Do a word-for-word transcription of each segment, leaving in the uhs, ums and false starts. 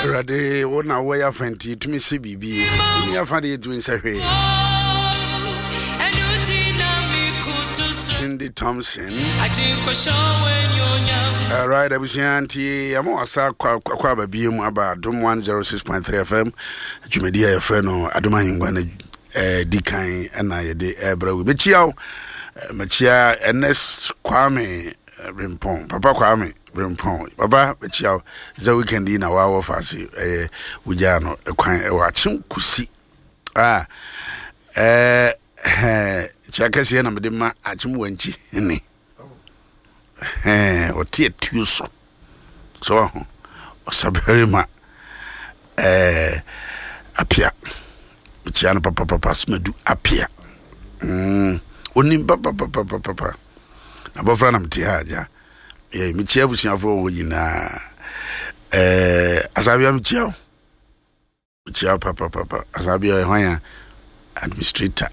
Rade wona wo ya fanti tumi se bibi ni ya fa de tumi se hwe Cindy Thompson all right abusianti amo asa kwa kwa babie mu aba dom one oh six point three F M Jumedia ya friend no adoma hingwa na eh dikan na ye de ebra we bechiaw machia Ernest Kwame Rimpon Papa Kwame Rimpon Baba bechiaw za weekend na wa wo fase eh wuja no kwan e wa chim kusi ah eh chakasi na mede ma achim wanchi ni eh otie tuso so osabere ma eh apia chiano papa papa smedu apia mm oni papa papa papa abofra na mti haja eh michia busiafo wo yina eh asabia michia michia papa papa asabia hwan administrator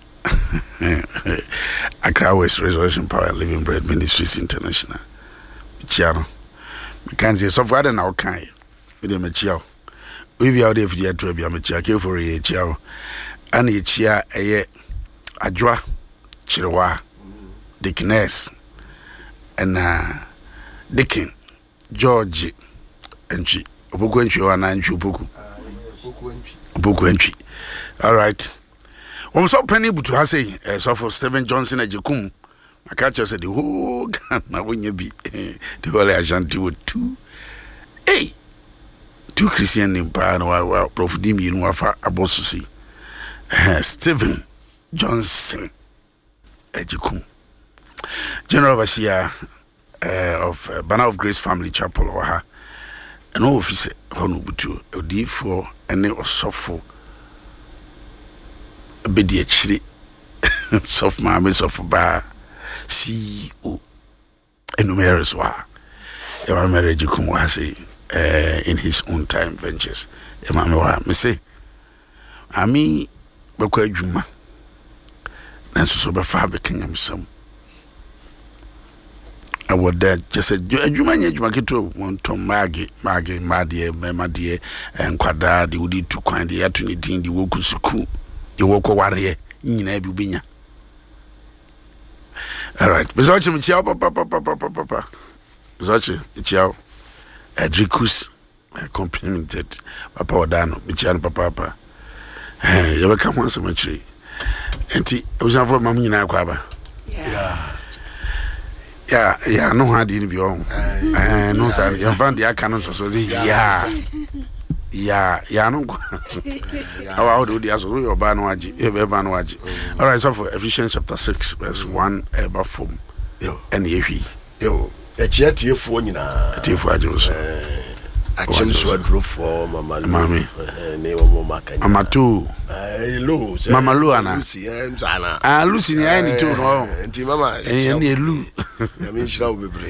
Accra West Resurrection Power and Living Bread Ministries International. Chiano. We can't say so far than our kind. We don't chiao. We be out there for the to be a chiao for a chiao. And a chia a adwa chirwa Dickness and uh Dickin George entry. Obuku entry or nine chupuku. Obuku entry. All right. Um so penny butu ha say eh so for Stephen Johnson ajikum akacha said the whole Ghana when you be the whole Ashanti with two hey two Christian name pa no wa Prof Dimi no afa abosusi eh Stephen Johnson ajikum General Overseer uh, of uh, Banner of Grace Family Chapel or ha an officer hono butu odi for ene osofo bedi achiri soft mama soft ba C E O enumerous wa e marriage kumwa say uh, in his own time ventures e mama wa me say ami bakwa adwuma nanso so be fa be kenyam sam awo that just adwuma nya adwuma keto wonto magi magi madie memadie enkwada de wodi tu kwan de ato ne din de woku suku you walk warrior nyina bi binya all right bezochi mchiao papa papa papa papa bezochi mchiao adrikus complimented papa odano mchiao papa papa eh you welcome once much enti uzafo mam nyina akwaba yeah yeah yeah no ha di ni bi on eh no sa you find the aka no so so yeah yeah yeah no how do the aso your ba no agi e be ba no agi all right so for Ephesians chapter six verse one eba form yo and yehi yo e chia tiefo nyina tiefo agi so achim so adrofo mama mama ne wo mo maka mama tu eh lu mama lu ana lucy em sana ah lucy ni ai ni tu no enti mama e ni lu ya mi shira obebre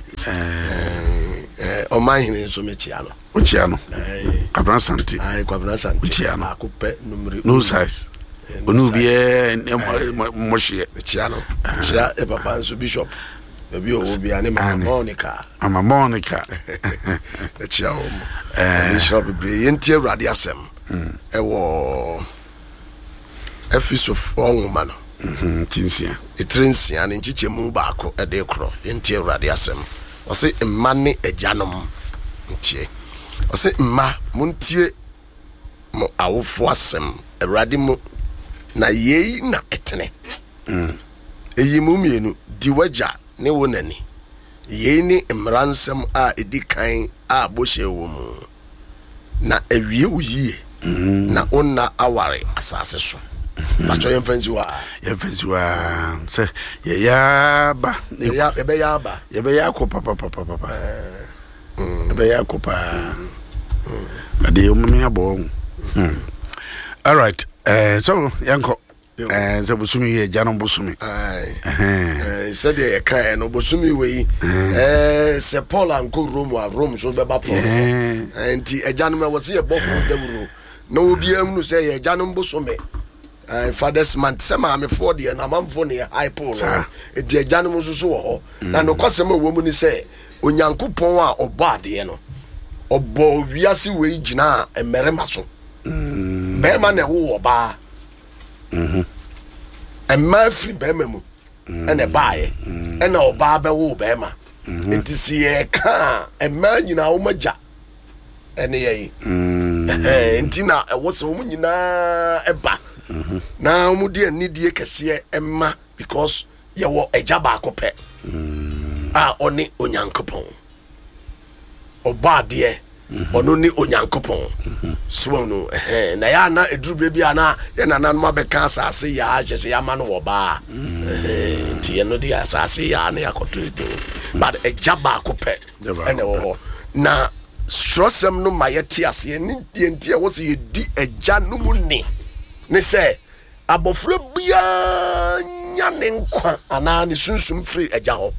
eh eh o man hin so mechia no ochia no Kwabena Santi ai Kwabena Santi ochia no akopɛ numero no size onu bi e mohye ochia no chia e papa nso bishop ebi o bi ani mama Monica mama Monica ochia o eh bishop bi yenti awurade asem e wo efisof onwuma no mhm tinsia etrensia ne nchichemu baako e de kro yenti awurade asem o se mma ne agyanom ntie o se mma muntie mo awofo asem awurade mu na yei na etene mm eyi mu mienu di wagya ne wonani yei ni mransem a edikan a bohye wo mu na awie uyiye mm na onna aware asase so bacho yemfanzi wa yemfanzi wa se ye ya ba ya ebe ya ba ye be ya ko papa papa papa eh ebe ya ko pa ade ummi abo all right eh so yanko eh so busumi ye janon busumi eh said ye kan no busumi we eh se Paul anko Rome wa Rome so be ba Paul enti ejanon me wo se ye bofo dawuro na obi am no se ye janon busumi eh father's month se ma me for de na mamfo ne high Paul e de ejanon so so wo ho na no kwasem wo mu ni se onyankopon a obade no obo wiase we gina emerema so be ma na wo oba mhm emma free be ma mu ene baaye ene oba be wo be ma enti sie ka emma nyina wo magya ene ye eh enti na wo se wo nyina eba na wo di anidie kese emma because ye wo eja ba akopɛ a oni onyankopɔn oba de ono ni onyankopɔn so no eh na ya na eduru bia na ye na na ma beka asase ya agye se ya ma no wo ba eh ti no di asase ya na yakoto edi but eja ba akopɛ ene wo ho na strosem no ma yeti ase ni die ntie wo se yedi eja no mu ni ne se abofra bia nya ne nkwa ana ne sunsum free eja ho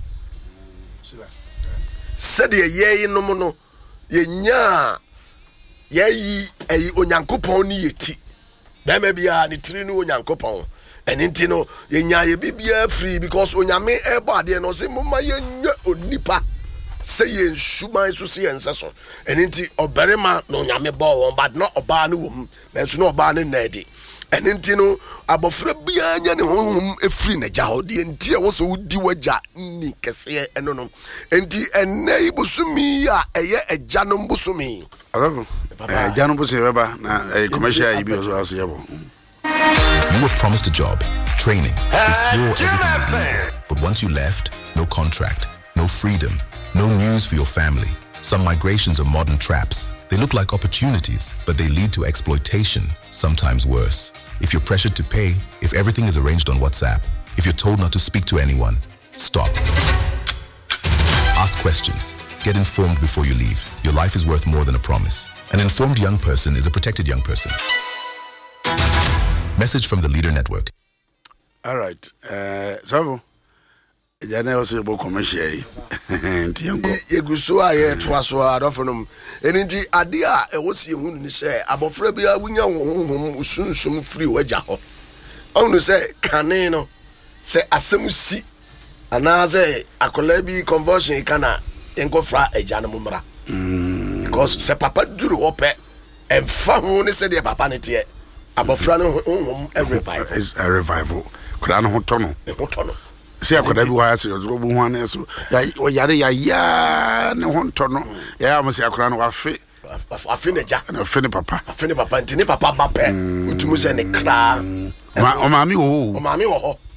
said ye ye no mu no ye nya ye yi eyi onyankopon ni yeti ba ma bia ne tiri ni onyankopon enti no ye nya ye bibia free because onyame ebo ade no se moma ye nya onipa se ye nsuman so se ye nseso enti obarema no onyame bo won but no oba no wom na so no oba no nadi enti no abofra bia nya ne honhom efri na gya ho de enti e wo so wudi wagya ni kese eno no enti enne ibusumi a eye egya no mbusumi alavo egya no mbusumi baba na commercial ibi so aso yebo. You were promised a job, training, they swore everything was legal. But once you left, no contract, no freedom, no news for your family. Some migrations are modern traps. They look like opportunities, but they lead to exploitation, sometimes worse. If you're pressured to pay, if everything is arranged on WhatsApp, if you're told not to speak to anyone, stop. Ask questions. Get informed before you leave. Your life is worth more than a promise. An informed young person is a protected young person. Message from the Leader Network. All right. Uh, so, Jana also about commercial. Tianko. Yeguso aye twaso adofonom. Enti ade a e wosi ehunu ni se abofra bia wunya honhom usunsum free wagya ho. Onu se kane no se asem si ana se akola bi conversion kana enkofra egya no mumra. Because se papa duru ope emfa ho ne se de papa ne te abofra no honhom a revival. Is a revival. Kura no hotono. E hotono. See akoda bi wa se ozo bu ho na so ya yare ya ya ne hotono ya am se akora no wafe afe ne ja na afe ne papa afe ne papa ntini papa ba pe utumu se ne kra ma o maami wo o maami wo ho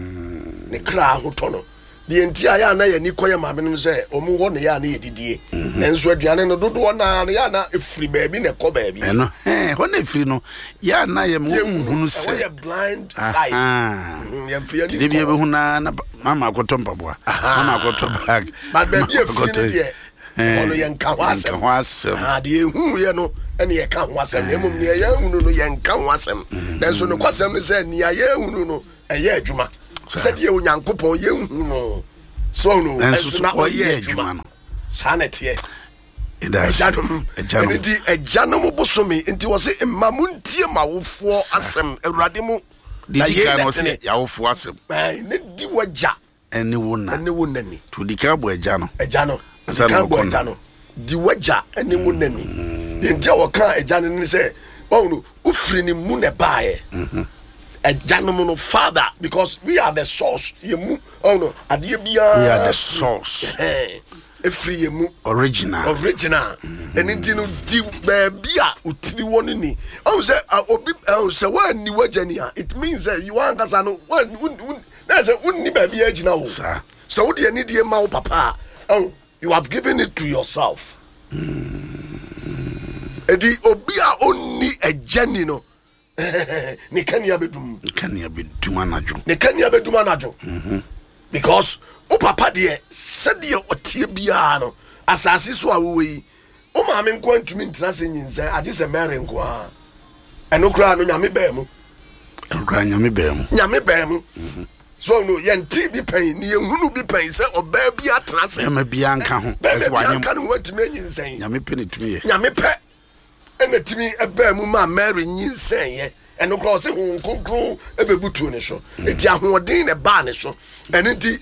ne kra hotono de enti aya na ya ni koye maami no se o mu wo ne ya na yedidie enso aduane no dodo na ya na efiri baabi ne ko baabi eno eh ho na efiri no ya na ya mu hunu se we blind side ya mfia ni de bi be huna na mama akoto mpaboa mama akoto bag but baabi efiri de ono yenka wasem wasem ah de ehu ye no ene ye ka wasem emum ne ye hunu no yenka wasem nanso no kwasem ne se ne ye hunu no eye adwuma said ye onyankopon ye hunu no so no enso na oye adwuma no sanete ejanum ejanum enti ejanum bosomi enti wo se mamuntie mawofo asem awurade mu na ye kan wo se yawofo asem ne di wagya ene wona ene wonani to di ka bo eja no eja no ka bo eja no di wagya ene wonani enti wo ka eja no ni se wonu ufiri ni mu ne baaye mhm ejanum no father because we are the source yemu oh no ade bia we are the source eh efri yemu original original enti no di bia utiri woni ni oh say obi oh say wan ni wagani it means that you wan kasa no wan na say unni ba bia agina wo sir so wo de ani die ma wo papa oh you have given it to yourself edi obi a onni agani no ne kania bedum kania bedum anajo ne kania bedum anajo mhm because o papa de said ye otie bia no asase so awoyi o ma me nko antumi ntra se nyinsan ade se mere nko a eno kra no nyame ba mu eno kra nyame ba mu nyame ba mu so no ye nti bi pen ni ye hunu bi pen se oba bi atra se ma bi anka ho ese wanyam kan ho antumi nyinsan nyame pe ne tumi ye nyame pe ene timi eba mu ma Mary nyinsan ye ɛno kora ɔse ho nkonkron ɛbɛbutuo ne so ɛti ahoɔden ne baa ne so ɛno nti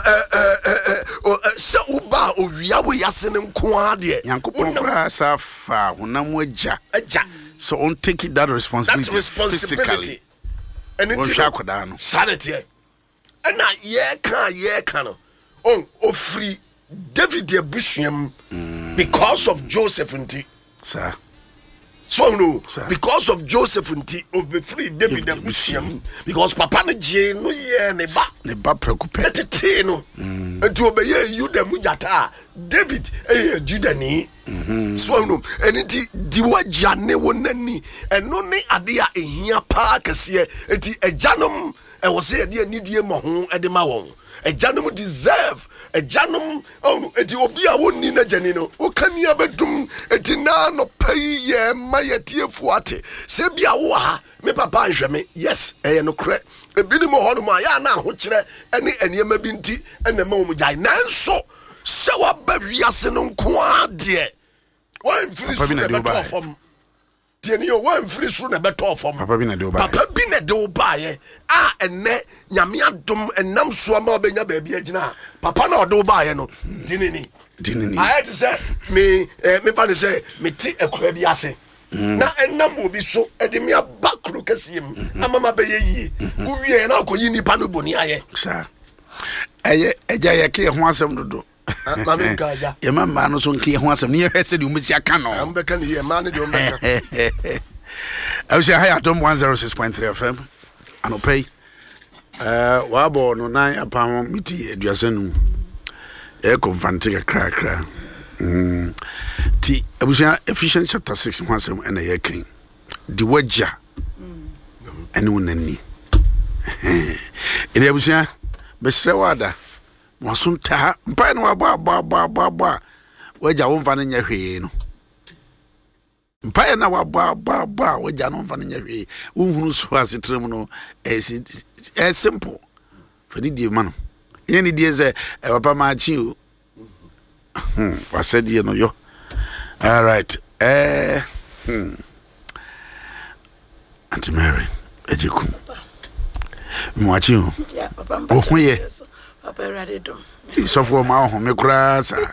sɛ woba a owia wo yɛase ne nko a deɛ Nyankopɔn koraa sa fa honam agya agya so on take it that responsibility that responsibility ɛno nti hwɛ akɔdaa no saa ne teɛ ɛna yɛka a yɛka no on ofiri David abusuam because of Joseph nti sir so no because of Joseph nti of be free David abusuam because papa no je no ye ne ba ne ba preoccupy etete no nti obeye Juda mujata David eh Juda ni so no enti di wagya ne wonani eno ne ade a ehia pa kese enti agyanom e wo se ade anidie ma ho ede ma won agyanom deserve agyanom oh enti obi a wonni na gyani no o kani abedum enti na no pai ye ma yetiefu ate se bia wo ha me papa nhwe me yes eh no kre ebi ni mo hono ma ya na ho kire ene eniema bi nti ene ma wo jai nanso se wa ba wiase no nko ade wan free so na beto fom tieni yo wan free so na beto fom papa bi na de oba papa bi na de oba ye a ene nyame adom enam so ma obenya ba bia gina papa na de oba ye no dinini dinini I to say me me fa ne say me ti ekura bi ase na enam obi so e de me abakru kasiem amama be ye wo wie na akoyi nipa no boni aye sa eye eja ye ke ho asem dodo mama gaja ye mama no so nke ho asem ne ye hwese de umsi aka no am be kan ye ma ne de umba I was here at one oh six point three F M anopay eh wa bo no nan apam miti aduasenu e konfante kra kra mm ti abusia Ephesians chapter six ho asem ena ye kan di wagya ene wonani ele abusia besre wada wasunta mpa no aba aba aba aba wagya wonfa no nya hwee no mpa na waba aba aba wagya no wonfa no nya hwee wonhunu so asetrem no is is simple fani die ma no ye ni die ze papa ma chi o hmm wasa die no yo all right eh hmm Auntie Mary ejiku mo achi o yeah papa o hu ye papa ready do so for ma ho me kura sa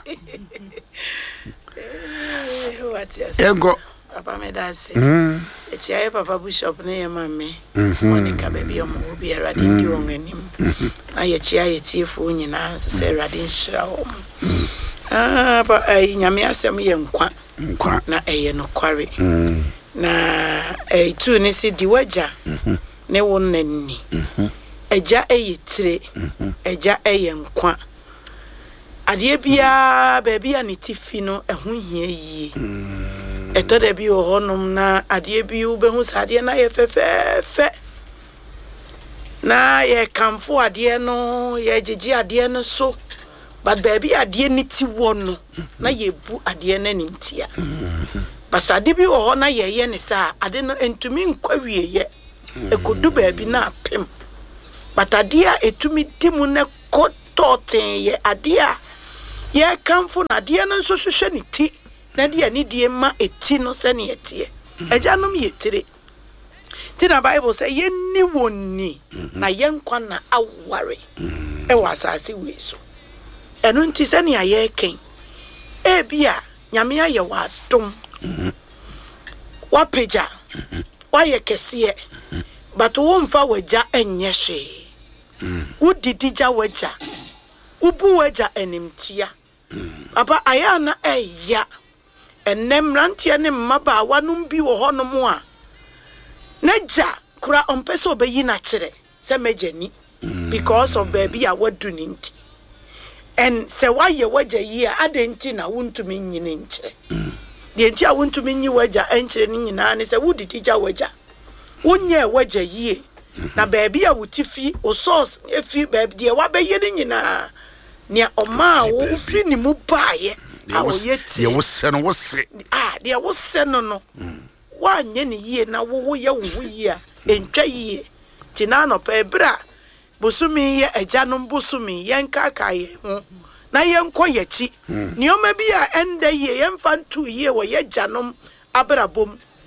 what yes engo papa me da se mm e chia papa bishop ne ye mame Monica baby omo obi ready di won anim na ye chia ye tiefo nyina so say ready nhira wo ah ba ai nyame asem ye nkwa nkwa na eye no kware na eh tu ni si di wagya ne won nanni eja eye tire eja eye nkwa ade bia baabi a ne tifi no eho hia yi eto da bi ohonum na ade bi u behu sade na ye fefefe na ye kamfo ade no ye jeje ade no so but baabi ade ni ti wo no na ye bu ade na ni ntia basade bi wo na ye ye ne sa ade no entumi nkwa wie ye ekodu baabi na apem batade a etumi dimu ne kototen ye ade a ye kamfo na ade no nso hwehwe ne ti na de ani die ma eti no se ne etie ejanom ye tire ti na Bible say ye ni woni na ye nkwa na aware e wasase we so enu nti se ne aye ken e bia nyame aye wa dom wa peja wa ye kese but wo mfa wagya enye hwe wo didija wagya ubu wagya enimtia papa aya na eya enemrantie ne mmaba wanum bi wo honom a naja kura ompeso obeyi na kire se mejani because of baby a wadu ninti and se waye wagya yi a adenti na wontumi nyine nkire de nti a wontumi nyi wagya enkire ni nyina ne se wudidija wagya wonye wagya yi na baby a wutifi o source efi baby de wabeye ni nyina ne oma wo fi ni mu baaye a wo yeti ye wo se no wo se ah de wo se no no wa nye ni yie na wo wo ye wo yie a entwa yie ti na no pa ebra bosumi ye agyanom bosumi ye nkaka ye ho na ye nko ye chi ni o ma bi a enda yie ye mfa ntu yie wo ye agyanom abrabom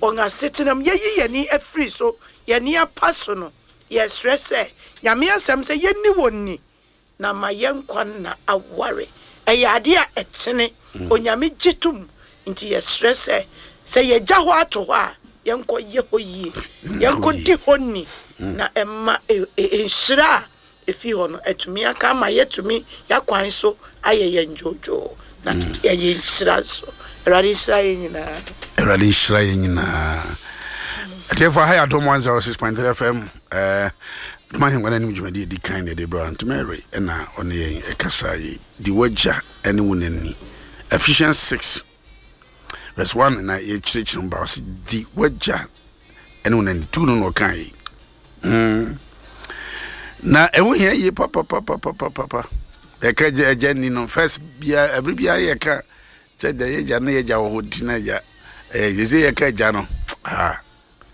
on a sitting ye ye ni a free so ye near personal yes stress eh nyame asem say ye ni woni na ma ye nkwan na aware e yade a etene onyame gitum nti yes stress eh say ye gya ho ato ho a ye nko ye ho yi ye nko di honi na emma enhira efi ho no etumi aka ma ye tumi yakwan so aye ye njojo na ye ye enhira so erade enhira ye nyina erade enhira ye nyina Therefore, I had one zero six point three F M. Uh, the man when any jumadi di kind of the brand to Mary and now on the Kasai, the Wedja, anyone in me. Ephesians six, verse one, and I church number the Wedja, anyone in two no kind. Hm. Now, I will hear ye papa, papa, papa, papa. A kaja jenny no first beer, every beer a car said the age and age of teenager. Eh, you say a kajano. Ah.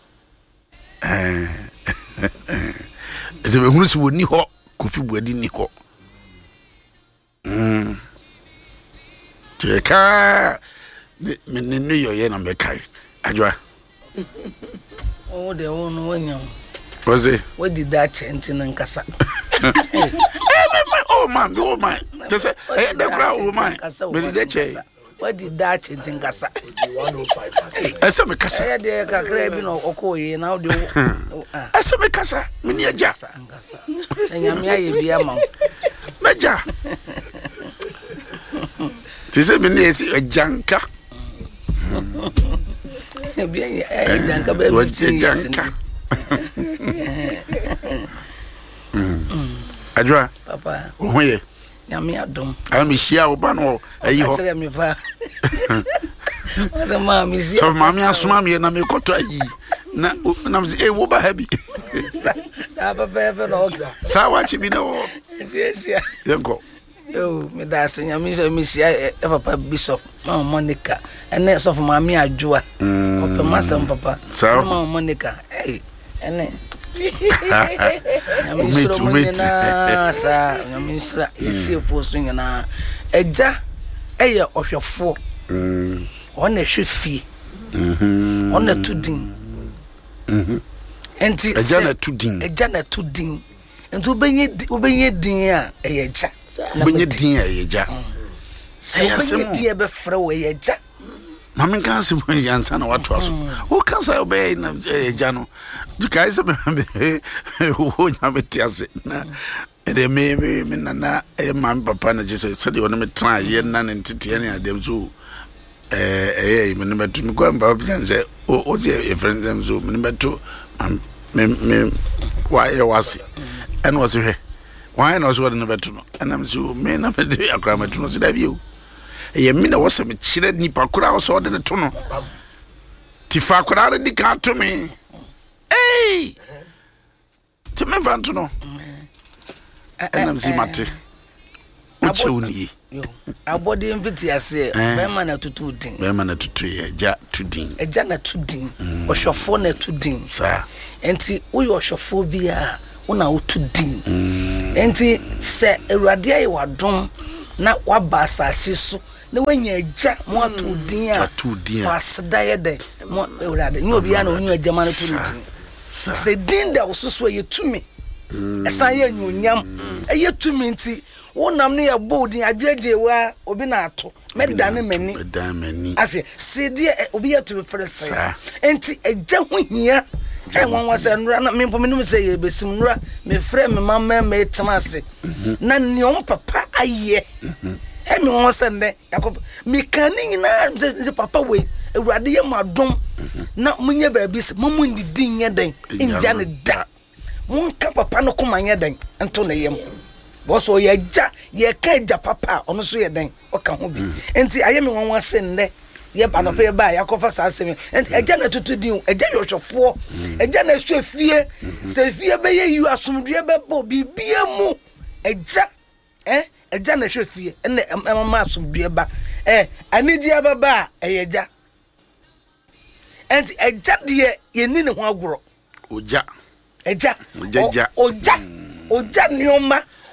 Eh Ese be hunu si woni ho Kofi Buadi ni ho mm Teka me ne no yoye na me kai adwa Oh de wonu wanyam was it what did that change in nkasa Oh man oh man just say eh the crowd oh man me dey che what did that change in nkasa one oh five percent ese me kasa eh de kakra bi no okoye na de ese me kasa me ni aja nkasa enyame aye bia ma meja tise me ni esi ajanka bia eh ajanka ba bi ajanka Adwa papa ohoye nyame adom am hia oba no ayi ho asere me fa asema mi sia so mami asoma me na me koto ayi na na me e wo ba ha bi sa papa e no sa wa chi bi no sia yenko yo me da se nyame so mi sia e papa bishop mama Monica ene so for mami adwoa ope masam papa mama Monica eh ene umeti umeti sa nyamisra eti fosu nyina eja eye ohwefo mm ona hwefie mhm ona tudin mhm enti eja na tudin eja na tudin enti ubenye ubenye din a eye eja ubenye din a eye eja sayasem din e be fra we eye eja Mami kansi mwe yansa na watu waso. Wo kansa obe na jano. Dukai se me wo nyame tiase na ede me me me nana e mami papa na jese se de wona me try ye na ntete ne adem so eh eh me me tu me kwa mba plan se o o se e friend them so me me tu me me wa e wasi en wasi he why no so wona me tu no enam so me na me de akra me tu no se da bi o ye mi na wose me chire nipa kura wo so de to no ti fa kura de ka to me eh ti me van to no enam si mate o chewni yo abodi mfiti ase be ma na tutu din be ma na tutu ye ja tudin eja na tudin ohwofo na tudin sa enti uyo ohwofo bia una utudin enti se ewrade ayi wadom na waba asase so na wanya eja mo atudin a fasda ye de mo ewrade nyo bia na onyu eja ma na tudin se din da osuso ye tumi esa ye nyonyam eye tumi nti wonam ne ye boldin adwaje wa obi na ato medane mani medane afie se die obi ye to frɛ sɛ enti eja ho hia e won wasa nura na mempo menum sɛ ye besim nura me frɛ me mama me temase na neom papa aye e me won sɛ ndɛ yakɔ me kan nyina nje papa we awurade ye madom na munye baabi sɛ mo mun didi nye den inja ne da mun ka papa no koma nye den ento ne yem bo so ye ja ye ka ja papa ono so ye den o ka ho bi enti aye me won wasa ndɛ ye ba no pe ba yakofa sa asem enti eja na tutudin eja yohwefo eja na hwefie se fie be ye yu asomdue be bo bibia mu eja eh eja na hwefie ene mama asomdue ba eh anigi ababa eyeja enti eja de ye ni ne ho agoro oja eja oja oja oja nyoma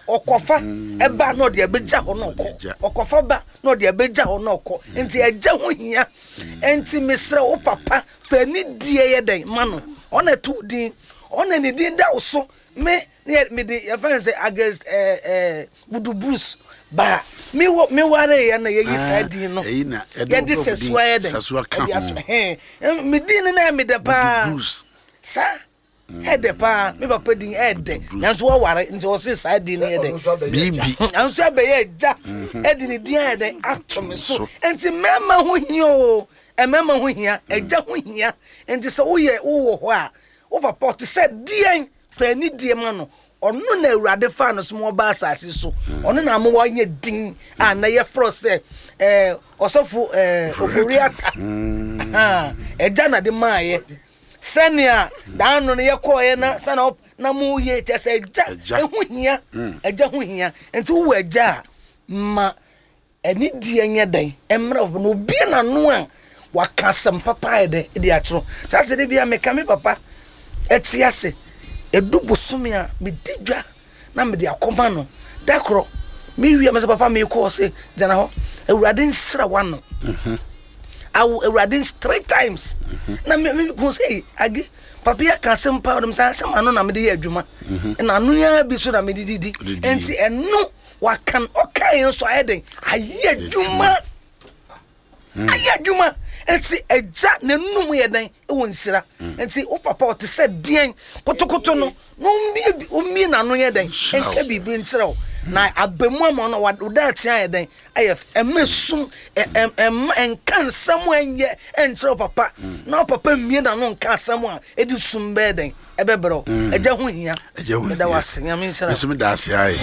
okofa eba na ode abeja ho na okọ okofa ba na ode abeja ho na okọ enti agya ho hia enti mesre wo papa fa ni die ye den ma no ona tu din ona ni din da so me me de ya fa say agres eh eh budu bruce ba me wo me ware ya na ye yisadi no ye de sesua ye de eh me din na me de pa sa head pa me papa din head nanso wo ware nti wo se side ni ye de bibi nanso abe ye ja head ni din ye de atom so enti mema ho hia o e mema ho hia eja ho hia enti se wo ye wo ho a wo papa te se din fa ni die ma no onu na awurade fa no so mo ba asase so onu na mo wa nye din a na ye fro se eh osofo eh oforiata ah eja na de maaye senia da no ne ye koye na sana na mo ye te se eja ehu hia eja hu hia enti wo eja ma eni die nye dan emra no obi na no a waka sam papa e de de atro sa se de bia me ka me papa etiase edu bosomia me didwa na me de akoma no dakro me wi amasa papa me ko se jana ho awurade nsra wano mhm awu awurade three times na me me ko se agi papa ya kan sempa dem sa sama no na me de ye adwuma na anu ya bi so na me dididi enti eno wa kan okai nso ayeden aye adwuma aye adwuma enti eja ne num ye dan e won nsira enti o papa o te se dien kotokoto no no mbi umbi na no ye dan enka bibi ntrew na abemu am no wada tia ye dan aye emesum em enka nsam anye entrew papa na papa mie na no nka nsam a edi sum be dan ebebro eja ho hia eja ho da wasenya mi nsira mesum da ase ai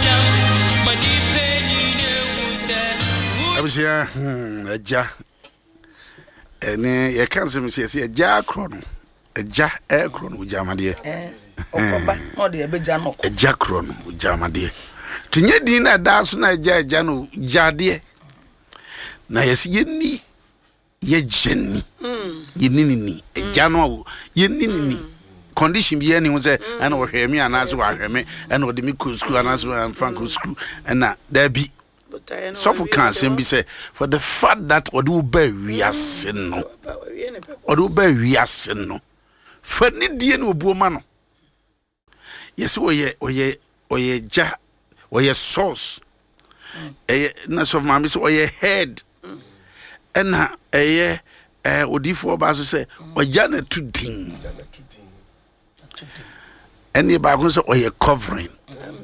abisia eja ene ye kan se me se eja kro no eja e kro no jamade eh okoba no de ebeja no ko eja kro no jamade tinye din na da so na eja eja no jade na yes ye ni ye jeni mm ye ni ni eja no ye ni ni condition bi ene wo se ana wo hweme ana se wo hweme ana wo de mi ku school ana se wo fanko school ana da bi so for can be say for the fact that odu ba wiase no odu ba wiase no fa ni die no obuo ma no yes oye oye oye ja oye source eh na so ma me so oye head ena eh eh odifo ba so say oja na tudin eni ba ko so oye covering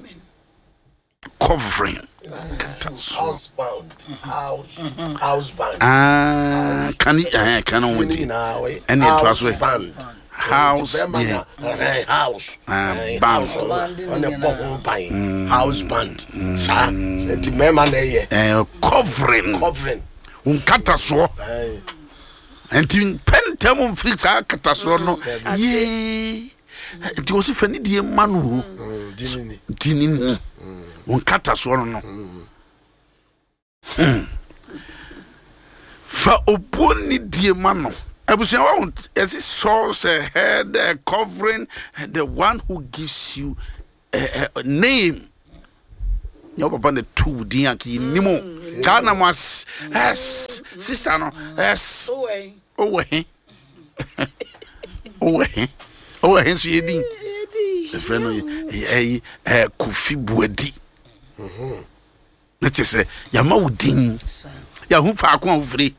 covering housebound house housebound ah can you eh can on with and it was house yeah house bound on the bottom pine housebound sa the mema na ye eh covering covering un kataso and in pentam free sa kataso no ye it was if any die manu dinini dinini un kataso no fa oponi die mano abusia want as it source a head a covering the one who gives you a, a name your papa the two dia ki nimo kana mas yes sister no yes Owe. Owe. Owe. Owe hensu yedin the friend eh eh Kofi Buadi mhm let us say yama udin ya hu fa akon ofre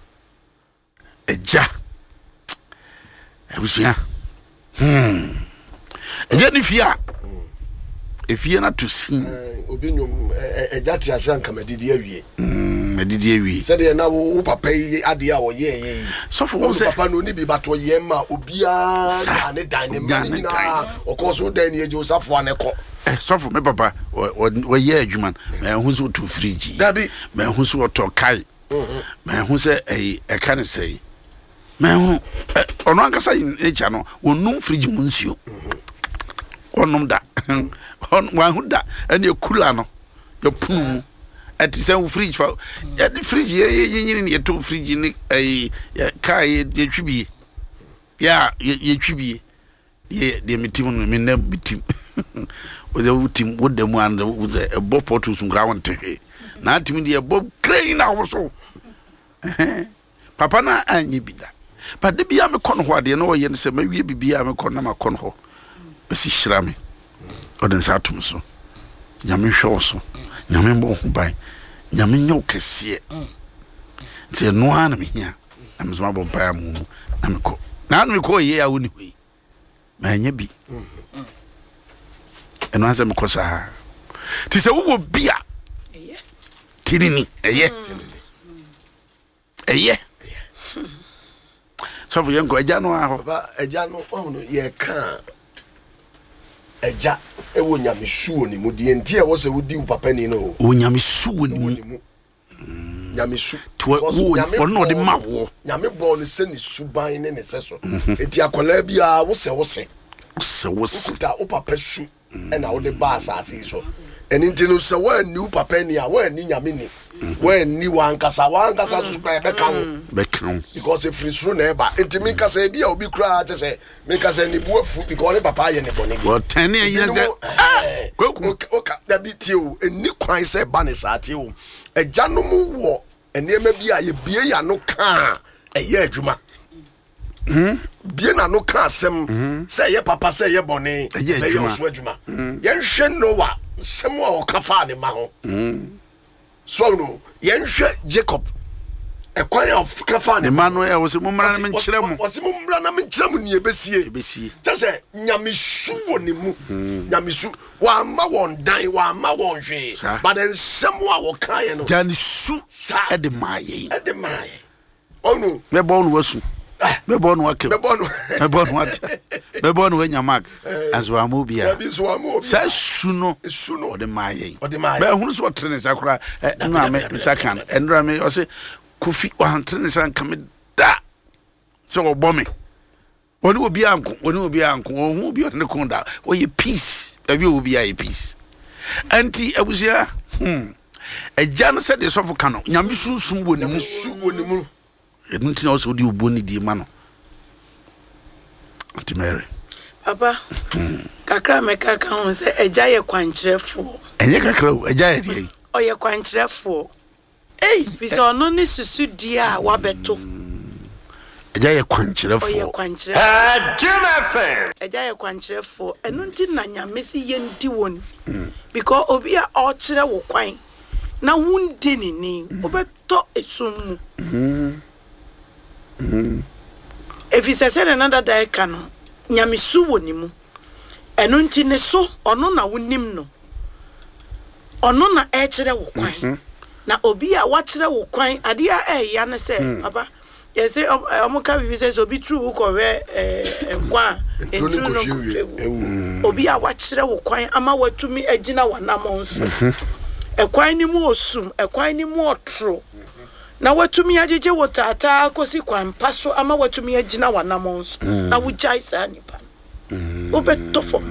eja ebusia hmm eja ni fia efia na to sin obi nyum eja ti ase anka medidi awie hmm medidi awie se de na wo papa yi ade a wo ye ye so for one say papa no ni bi bato ye ma obia ya ne dan ne ma ni na okoso dan ni ejo safo aneko eh so for me papa we ye adwuma me hu so to fridge dabi me hu so to kai me hu se eh e kan say me hu ono ankasa e cha no wonum fridge mu nsuo onum da on wa hu da ene kula no yo punu at say fridge fa the fridge ye ye ni to fridge ni eh kai ye twibi ya ye twibi ye de mitim no me na mitim with the team with them one with a bob portals from ground to he. Now to me, the bob crane also. Papa na anyi bida. But the be am con what they know yen say maybe be am con na con ho. Si shrami. Odin satum so. Nyame hwe so. Nyame bo ho ban. Nyame nyo kese. Ti no an me hia. Am so mabon pa am na me ko. Na me ko ye ya woni hui. Ma nya bi. Eno anse me ko sa. Ti se wo bia. Eye. Tinini, eye. Eye. So for yango eja no aho. Ba eja no ono ye kan. Eja e wo nyame suo ni mu de ntie wo se wo di papa ni no. Wo nyame suo ni mu. Nyame su. To wo no de ma wo. Nyame bo no se ni suban ne ne se so. Eti akola bia wo se wo se. Se wo se. Ta wo papa su e na wo de ba asase so. Eni nti no se wa ni wo papa ni a wa ni nyame ni. Wa ni wan kasa wan kasa so kra be kan. Be kan. Because if free through na eba enti me kasa bia obi kra te se me kasa ni bu afu because ne papa ye ne boni bi. Well ten years eh kweku oka da bi tie o eni kwan se ba ne sa tie o. Eja no mu wo enema bia ye bie ya no ka eye adwuma. Hmm bie na no ka asem se ye papa se ye boni eye adwuma. Ye nhwe Noah sem o ka fa ne ma ho. So no ye nhwe Jacob ekwan of ka fa ne ma no e wo se mo mra na me nkyere mo. Wo se mo mra na me nkyere mo ni ebesie ebesie. Tase nyamesu woni mu. Nyamesu wa ma won dan wa ma won hwe. But then some wa wo kan no. Jan su e de maye. E de maye. Oh no. Me bo no wasu. Me bo no wake. Me bo no. Me bo no wat. Me bo no nyamag. Aso amobia. Ya bi so amobia. Sa su no. Su no de maye. O de maye. Me hunu so trene sakura. Na me sakan. Endra me o se Kofi wa trene san kam da. So obo me. Oni obi anko, oni obi anko, ohun obi on ne kon da. O ye peace. Ebi obi aye peace. Anti abusia, hmm. Eja no said the sofo kano. Nyame sunsum woni mu. Su woni mu. Edunti na so di oboni di ma no. Anti Mary. Papa. Kakra meka kan ho se eja ye kwankyerefo. Enye kakra o, eja ye die. O ye kwankyerefo. Ei, biso ono ni susu di a wabeto. Eja ye kwankyerefo. O ye kwankyerefo. Ah, Juma fan. Eja ye kwankyerefo. Enu nti na nyame si ye ndi won. Because obi a o kyere wo kwan. Na wundi ni ni, obeto esum mu. Mhm. Mhm. If he says another day kano, nyame su woni mu. Enu nti ne so ono na wonim no. Ono na e kyere wo kwan. Na obi a wa kyere wo kwan, ade a e ya ne se, papa. Yes, omuka bibi says obi true ko we eh kwa entru no ko obi a wa kyere wo kwan ama watumi agina wanamon so. Ekwan ni mu osum, ekwan ni mu otro. Na watumi ajeje wotata akosi kwan paso ama watumi agina wanamon so. Na wujai sa nipa. Obetofom.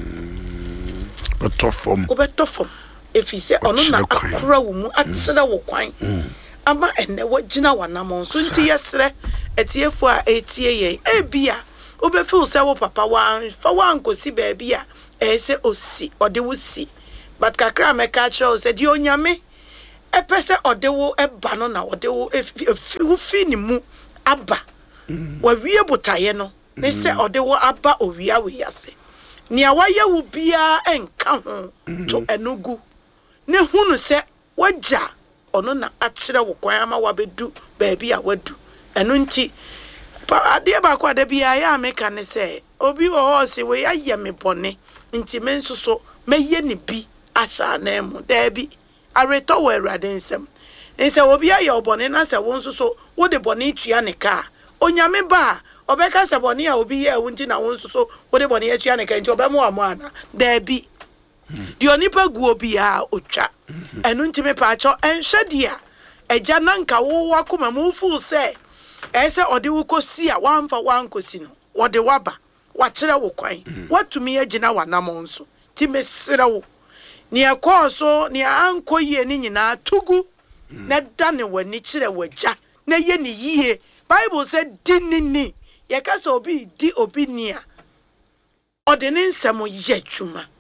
Betofom. Obetofom. If he say ono na akura wo mu akyere wo kwan. Ama ene wagina wanamon so nti yesre etiefo a etie ye ebia obefil se wo papa wan fa wan kosi ba bia e se osi ode wo si but kakra meka kire se di onyame epese ode wo eba no na ode wo efi fi ni mu aba wa wie botaye no ne se ode wo aba owia we yase nia waye wo bia enka ho to enugu ne hunu se waja ono na akyere wo kwan ama wabedu baabi a wadu eno nti ade ba kwa da bia ya meka ne se obi wo ho se we aye me bone nti me nsoso meye ne bi asha na emu da bi areto wo awurade nsem nse obi aye obone na se wo nsoso wo de bone tua ne ka onyame ba obeka se bone a obi ye wo nti na wo nsoso wo de bone tua ne ka nti obemu amo ana da bi di onipa guo bia otwa enu ntime pa acho enhwedia eja nanka wo wakoma mu fu se ese ode wo kosi a wamfa wankosi no wode waba wakyere wo kwan watumi agina wanamon so ti mesere wo ne ekoso ne ankoye ni nyina tugu na dane wani kyere waja na ye ni yie Bible said dinini ye ka so obi di obi nia ode ne nsemo ye twuma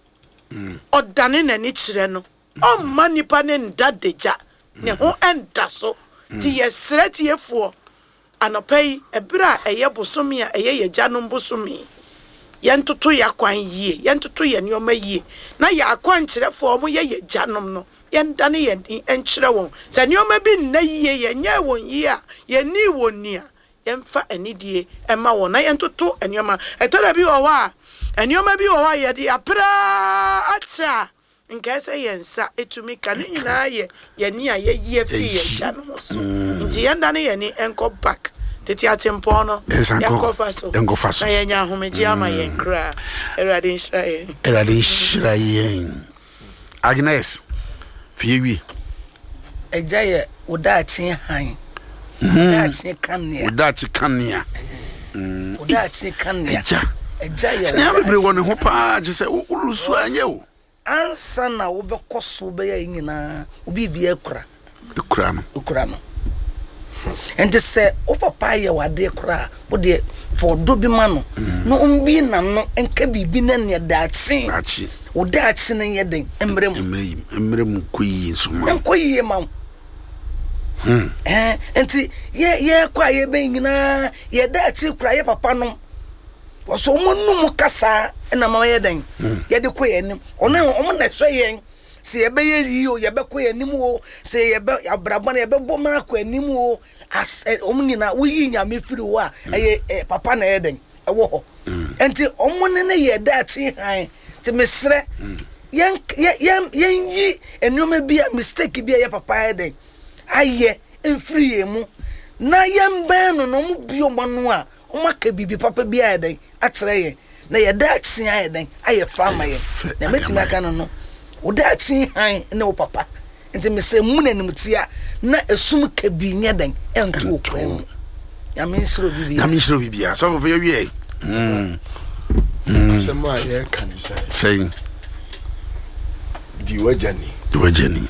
ɔdane n'ani kyerɛ no ɔmma nipa ne nda dagya ne ho ɛnda so ti yɛsrɛ tiefoɔ anɔpa yi ɛberɛ a ɛyɛ bosome a ɛyɛ yɛgyanom bosome yɛntoto yɛakwan yie yɛntoto yɛ nneɔma yie na yɛakwan kyerɛfoɔ mo yɛ yɛgyanom no yɛndane yɛn ɛnkyerɛ wɔn sɛ nneɔma bi nna yie yɛnyɛ wɔn yie a yɛni wɔn ni a yɛmfa anidie ɛma wɔn na yɛntoto nneɔma ɛtɔda bi wɔ hɔ a nneɔma bi wɔ hɔ a yɛde apraa akyɛ a nkae sɛ yɛn nsa ɛtumi ka ne nyinaa yɛ yɛni a yɛyie firi yɛgyanom so nti yɛndane yɛni ɛnkɔ back tete atempɔn no yɛnkɔfa so yɛnkɔfa so na yɛnya ahomegye ama yɛn kra Awurade nhyira yɛn Awurade nhyira yɛn Agnes fie wi Agya yɛ wodaakye han wodaakye kanea wodaakye kanea wodaakye kanea Agya Agya yɛ na bebre wɔ ne ho paa gye sɛ wolusu anyɛ wo ansa na wobɛkɔ so bɛyɛ nyinaa obi bi akura ekura no okura no enti sɛ wo papa yɛ wade kura wo de for do bi ma no no umbi na no enka bibi na ne daakye daakye wo daakye ne yɛ den emrem emrem emrem koyi nsoma enkoyi ma hmm eh enti ye ye kwa ye ben nyina ye daakye kura ye papa no so mo num kasa na ma ye den ye de koyi anim ono omo na hwe yen se ye be ye yi o ye be koyi anim o se ye be abrabon ye be bo ma koyi anim o as omo nyina wo yi nyame firi wo a eye papa na ye den e wo ho enti omo ne ne ye daakye han ti mesre yen yen yen yi enuma bi a mistake bi ye papa ye den aye enfiri ye mu na yen ben no no mu bi o manu a o maka bibi papa bi ye den akyere ye na ye daakye ye den aye fama ye na metimi aka no no wo daakye han ne wo papa enti mesre mu na nimtia na esum ka bi nye den ento okwan ya me nsiro bibi ya me nsiro bibi a so for ye wie mm asema ye kan say saying di wajani di wajani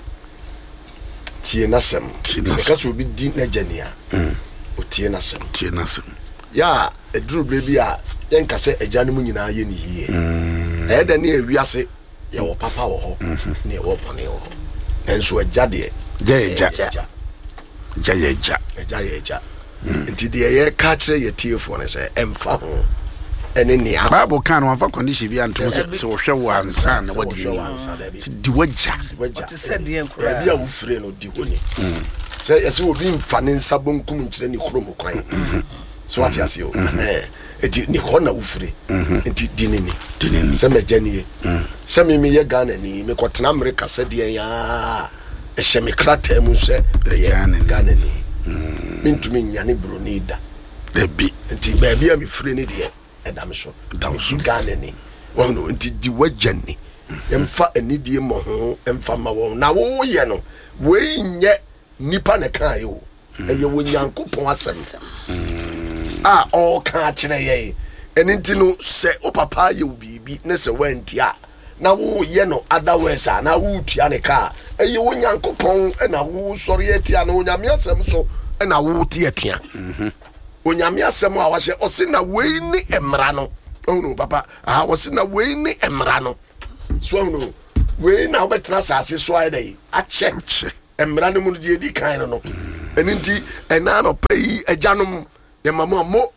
tie nasem tie nasem ka so bi di na jani a mm o tie nasem tie nasem ya eduru blebi a yen ka se agyanom nyina ye ni hie mm e da ne ewiase ye wo papa wo ho ne wo bone wo enso agyade ja ja ja ja ja ja ja ja nti de ye ka kire ye tiefo ne se emfa ho ene nia Bible kan one for condition bi antum se se wo hwe wo ansa na wodi ti di wagya wagya ti se de enkura bi a wo fire no di honi se yesi obi mfa ne nsa bonkum nkire ne kurom kwan so what yasi o eh eti ni hona wo fire enti di ne ni di ne ni se meganie se me me ye Ghana ni me kotena America se de ya e hye me krata mu se Ghana ni mintumi nyane broni da debi enti ba bia me fire ne de edam so dam so Ghana ni wo no nti di wagani emfa anidie mo ho emfa ma wo na wo ye no we nye nipa ne kan yo eye wo Nyankopon asem ah o ka kire ye enti no se o papa ye bibi ne se wanti a na wo ye no otherwise a na wo tua ne ka eye wo Nyankopon na wo sori etia na onyame asem so na wo tie tia mhm onyame asem a wahye osi na wei ni emra no ono papa ah osi na wei ni emra no so ono wei na obetra sase so ayedai ache emra no mu die di kan no eninti ena no pay agyanom ye mama mo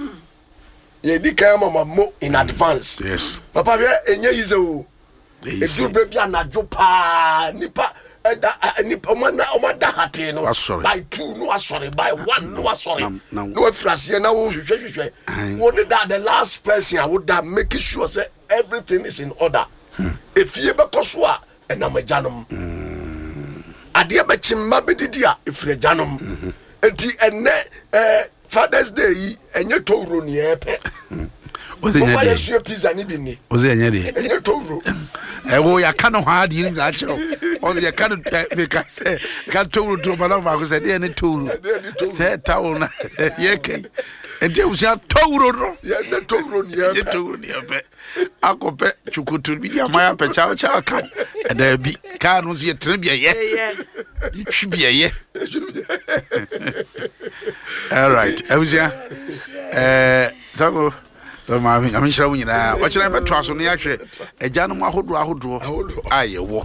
ye di kan mama mo in advance yes papa we enye yize o edu bre bia na jo pa nipa eda ni omana omada hate no by two no sorry by one no sorry no afrase na wo hwehwehwehwe wo ne that the last person I would that make sure say everything is in order if you be koso a na magyanom ade be chimma bedidi a ifre gyanom enti enne eh Father's Day yi enye towro ni epe Oze nya de. Oze pizza ni bi ni. Oze nya de. Enye towro. E wo ya ka no ha de ni na chiro. Oze ya ka no me ka se ka towro to ma na fa ko se de ni towro. Se tawo na ye kai. Enti u sia towro no. Ye ne towro ni e. Ye towro ni e. Akope chukutu bi ya ma ya pe cha cha ka. E da bi ka no ye tre bi ye. Ye twi bi ye. All right. Eusia. Eh, so maame nyame hyira wo nyinaa wɔkyerɛ bɛtoa so no yɛahwɛ agya no mu ahodoɔ ahodoɔ a yɛwɔ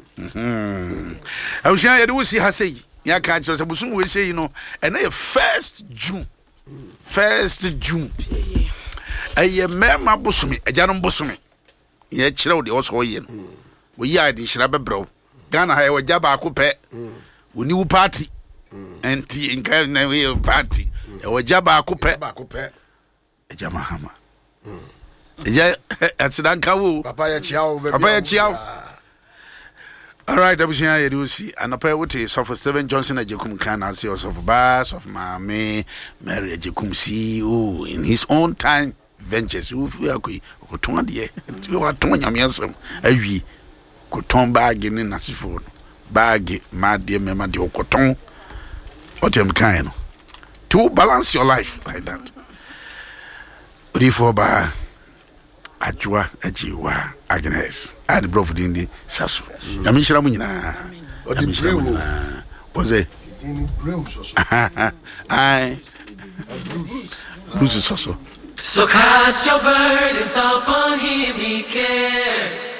abusua yɛde wo si ha sɛ yi yɛaka kyerɛ sɛ bosom wɔ sɛ yi no ɛnɛ yɛ first June first June ɛyɛ mɛma bosome agya no bosome yɛkyerɛ wo deɛ wɔsɔ ɔyɛ no wɔyi a de hyira bɛbrɛ wo Ghana ha yɛwɔ gya baako pɛ wɔni wo party ɛnti nka na wɔyɛ party ɛwɔ gya baako pɛ agya mahama agya ɛtedanka wo papa yɛ kyia wo papa yɛ kyia wo alright abusua yɛde wo si anapa wote sɔfo Seven Johnson Ajekum kan na se sɔfo ba sɔfo maame Mary Ajekum C E O in his own time ventures wo fi akoi koton de wo aton nyame asem awi koton bag ni nasifo no bag ma de mema de koton otem kan no to balance your life like that odi for ba ajwa ajiwa Agnes and bro for the sasu nyame hyira mu nyina odi brew was it brew so so ai bruce so so so cast your burdens upon him, he cares.